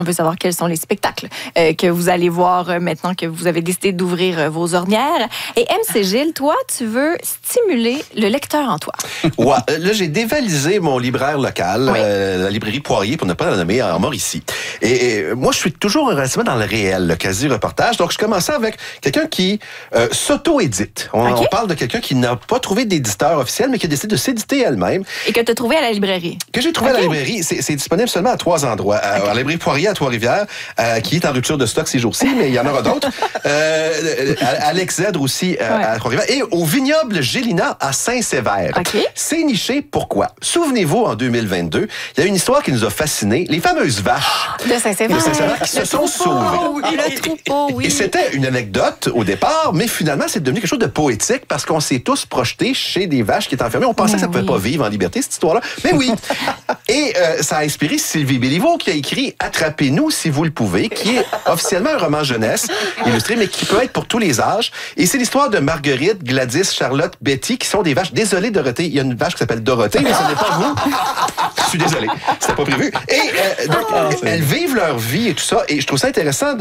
On veut savoir quels sont les spectacles que vous allez voir maintenant que vous avez décidé d'ouvrir vos ornières. Et MC Gilles, toi, tu veux stimuler le lecteur en toi. Ouais, là, j'ai dévalisé mon libraire local, la librairie Poirier, pour ne pas la nommer, en Mauricie. Et moi, je suis toujours relativement dans le réel, le quasi-reportage. Donc, je commençais avec quelqu'un qui s'auto-édite. On parle de quelqu'un qui n'a pas trouvé d'éditeur officiel, mais qui a décidé de s'éditer elle-même. Et que tu as trouvé à la librairie. Que j'ai trouvé à la librairie. C'est disponible seulement à 3 endroits. À la librairie Poirier, à Trois-Rivières, qui est en rupture de stock ces jours-ci, mais il y en aura d'autres. Alex Zèdre aussi à Trois-Rivières. Et au vignoble Gélina à Saint-Sévère. C'est niché, pourquoi? Souvenez-vous, en 2022, il y a une histoire qui nous a fascinés. Les fameuses vaches de Saint-Sévère qui se sont sauvées. Le troupeau, oui. Et c'était une anecdote au départ, mais finalement, c'est devenu quelque chose de poétique parce qu'on s'est tous projetés chez des vaches qui étaient enfermées. On pensait que ça ne pouvait pas vivre en liberté, cette histoire-là. Mais oui. Et ça a inspiré Sylvie Béliveau qui a écrit « Attrapez-nous si vous le pouvez », qui est officiellement un roman jeunesse illustré, mais qui peut être pour tous les âges. Et c'est l'histoire de Marguerite, Gladys, Charlotte, Betty, qui sont des vaches. Désolé, Dorothée, il y a une vache qui s'appelle Dorothée, mais ce n'est pas vous. Je suis désolé, c'était pas prévu. Et donc, elles vivent leur vie et tout ça. Et je trouve ça intéressant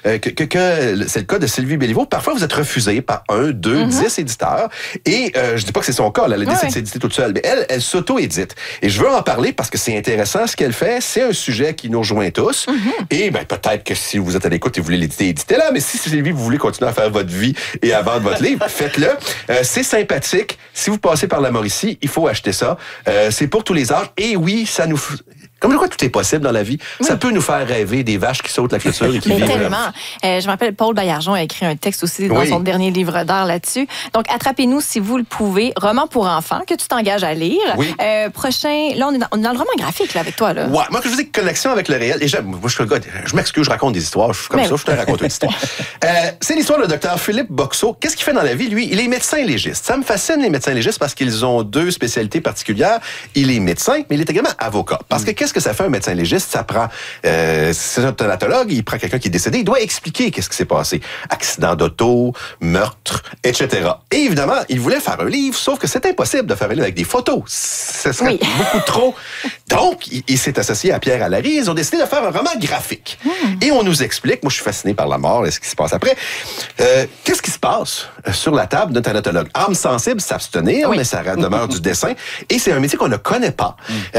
que c'est le cas de Sylvie Béliveau. Parfois, vous êtes refusé par 1, 2, 10 éditeurs. Et je dis pas que c'est son cas, là, elle décide de s'éditer toute seule, mais elle s'auto-édite. Et je veux en parler parce que c'est intéressant ce qu'elle fait. C'est un sujet qui nous rejoint tous. Et ben, peut-être que si vous êtes à l'écoute et vous voulez l'éditer, éditez-la. Mais si Sylvie, vous voulez continuer à faire votre vie et à vendre votre livre, faites-le. C'est sympathique. Si vous passez par la Mauricie, il faut acheter ça. C'est pour tous les âges. Et oui, ça nous... Comme de quoi tout est possible dans la vie, ça peut nous faire rêver des vaches qui sautent la clôture et qui vivent. Tellement. Je me rappelle, Paul Baillargeon a écrit un texte aussi dans son dernier livre d'art là-dessus. Donc, attrapez-nous si vous le pouvez. Roman pour enfants que tu t'engages à lire. Prochain, là, on est dans le roman graphique là, avec toi. Là. Ouais, moi, que je dis connexion avec le réel. Et moi, je suis le gars, je m'excuse, je raconte des histoires. Je suis comme ça, je te raconte une histoire. C'est l'histoire du docteur Philippe Boxeau. Qu'est-ce qu'il fait dans la vie, lui? Il est médecin légiste. Ça me fascine, les médecins légistes, parce qu'ils ont 2 spécialités particulières. Il est médecin, mais il est également avocat. Parce que qu'est-ce que ça fait un médecin légiste? Ça prend... c'est un thanatologue, il prend quelqu'un qui est décédé, il doit expliquer qu'est-ce qui s'est passé. Accident d'auto, meurtre, etc. Et évidemment, il voulait faire un livre, sauf que c'est impossible de faire un livre avec des photos. Ce serait beaucoup trop. Donc, il s'est associé à Pierre Allary. Ils ont décidé de faire un roman graphique. Et on nous explique, moi je suis fasciné par la mort et ce qui se passe après, qu'est-ce qui se passe sur la table d'un thanatologue? Âme sensible, s'abstenir, mais ça demeure du dessin. Et c'est un métier qu'on ne connaît pas.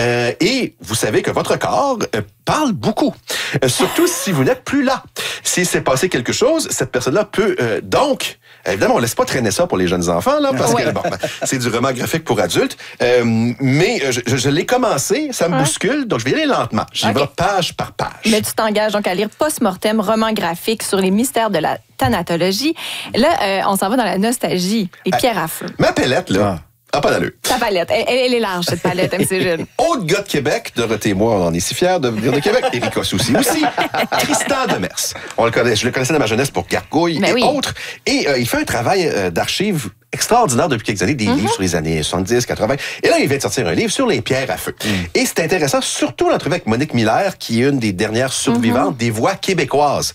Et vous savez que votre corps parle beaucoup. Surtout si vous n'êtes plus là. S'il s'est passé quelque chose, cette personne-là peut... donc, évidemment, on ne laisse pas traîner ça pour les jeunes enfants, là, parce que bon, c'est du roman graphique pour adultes. Mais je l'ai commencé, ça me bouscule, donc je vais y aller lentement. J'y vais page par page. Mais tu t'engages donc à lire Post-Mortem, roman graphique sur les mystères de la thanatologie. Là, on s'en va dans la nostalgie, les pierres à feu. Ma palette, là... Ah, pas d'allure. Ta palette. Elle est large, cette palette, MC Gilles. Autre gars de Québec, Dorothée et moi, on en est si fiers de venir de Québec. Éric Soucy aussi. Tristan Demers. On le connaît, je le connaissais dans ma jeunesse pour Gargouille et autres. Et il fait un travail d'archives extraordinaire depuis quelques années, des livres sur les années 70, 80. Et là, il vient de sortir un livre sur les pierres à feu. Et c'est intéressant, surtout l'entrevue avec Monique Miller, qui est une des dernières survivantes des voix québécoises.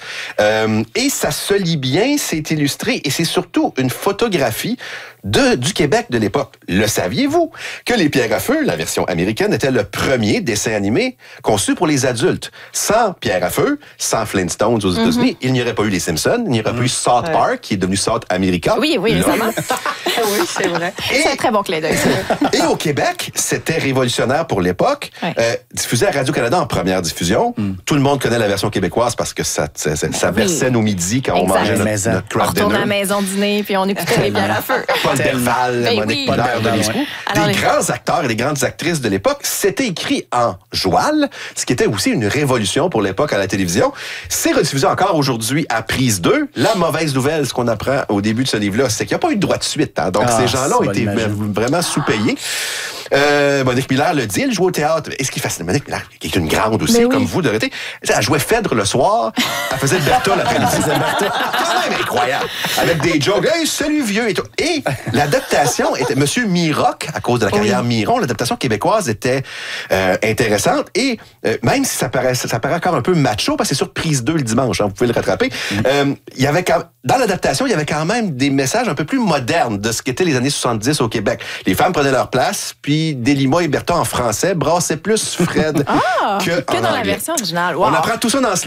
Et ça se lit bien, c'est illustré, et c'est surtout une photographie du Québec de l'époque. Le saviez-vous que Les Pierres à feu, la version américaine, était le premier dessin animé conçu pour les adultes? Sans Pierres à feu, sans Flintstones aux États-Unis, il n'y aurait pas eu les Simpsons, il n'y aurait pas eu South Park, qui est devenu South America. Oui, évidemment. Oui, c'est vrai. C'est un très bon clin d'œil. Et au Québec, c'était révolutionnaire pour l'époque. Diffusé à Radio-Canada en première diffusion. Tout le monde connaît la version québécoise parce que ça versait nos midis quand on mangeait notre craft dinner. On retourne à la maison dîner puis on écoutait Les Pierres à feu. Paul Belval, Monique Miller, Denis Roux. Des grands acteurs et des grandes actrices de l'époque. C'était écrit en joual, ce qui était aussi une révolution pour l'époque à la télévision. C'est rediffusé encore aujourd'hui à Prise 2. La mauvaise nouvelle, ce qu'on apprend au début de ce livre-là, c'est qu'il n'y a pas eu de droit de suite. Hein. Donc, ces gens-là ont été vraiment sous-payés. Monique Miller le dit, elle joue au théâtre. Et ce qui est fascinant, Monique Miller, qui est une grande aussi, comme vous, Dorothée, elle jouait Phèdre le soir, elle faisait Bertha l'après-midi. Quand même incroyable. Avec des jokes, hey, salut vieux et tout. Et l'adaptation était Monsieur Miroc, à cause de la carrière Miron, l'adaptation québécoise était intéressante. Et même si ça paraît encore un peu macho, parce que c'est sur Prise 2 le dimanche, hein, vous pouvez le rattraper, il y avait dans l'adaptation, il y avait quand même des messages un peu plus modernes de ce qu'étaient les années 70 au Québec. Les femmes prenaient leur place, puis Delima et Bertha en français brassaient plus Fred que dans la version originale. Wow. On apprend tout ça dans ce